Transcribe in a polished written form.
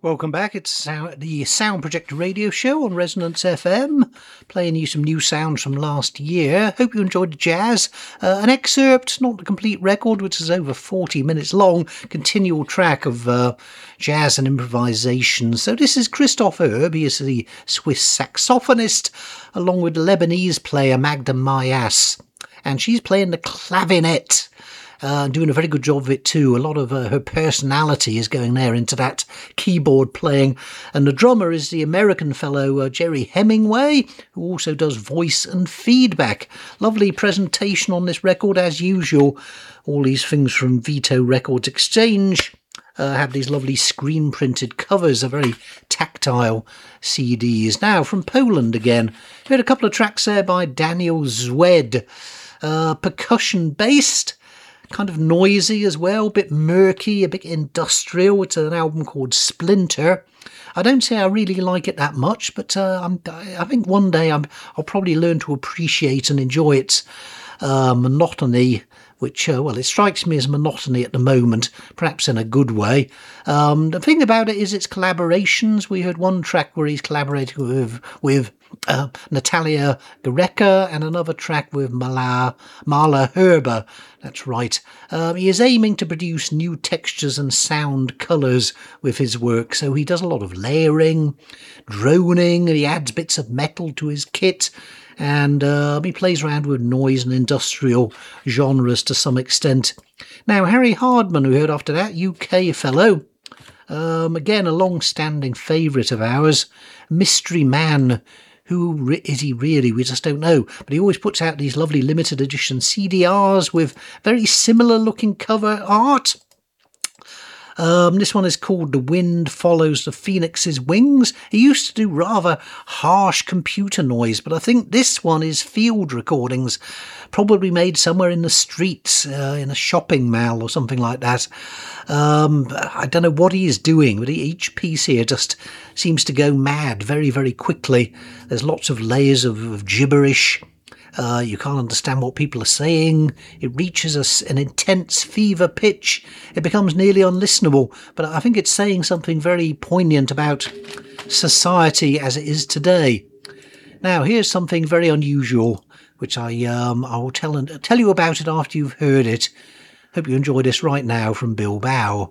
Welcome back. It's the Sound Projector radio show on Resonance FM, playing you some new sounds from last year. Hope you enjoyed the jazz. An excerpt, not the complete record, which is over 40 minutes long, continual track of jazz and improvisation. So this is Christoph Erb. He is the Swiss saxophonist, along with the Lebanese player Magda Mayas. And she's playing the clavinet. Doing a very good job of it too. A lot of her personality is going there into that keyboard playing. And the drummer is the American fellow Jerry Hemingway, who also does voice and feedback. Lovely presentation on this record as usual. All these things from Vito Records Exchange have these lovely screen printed covers, are very tactile CDs. Now from Poland again. We had a couple of tracks there by Daniel Zwed. Percussion based. Kind of noisy as well, a bit murky, a bit industrial. It's an album called Splinter. I don't say I really like it that much, but I think one day I'll probably learn to appreciate and enjoy its monotony, which, it strikes me as monotony at the moment, perhaps in a good way. The thing about it is its collaborations. We heard one track where he's collaborating with Natalia Gareka and another track with Marla Herber. That's right. He is aiming to produce new textures and sound colours with his work, so he does a lot of layering, droning, and he adds bits of metal to his kit, and he plays around with noise and industrial genres to some extent. Now, Harry Hardman, we heard after that, UK fellow, again a long-standing favourite of ours, Mystery Man. Who is he really? We just don't know. But he always puts out these lovely limited edition CDRs with very similar looking cover art. This one is called The Wind Follows the Phoenix's Wings. He used to do rather harsh computer noise, but I think this one is field recordings, probably made somewhere in the streets, in a shopping mall or something like that. I don't know what he is doing, but each piece here just seems to go mad very, very quickly. There's lots of layers of gibberish. You can't understand what people are saying. It reaches an intense fever pitch. It becomes nearly unlistenable. But I think it's saying something very poignant about society as it is today. Now, here's something very unusual, which I will tell you about it after you've heard it. Hope you enjoy this right now from Bilbao.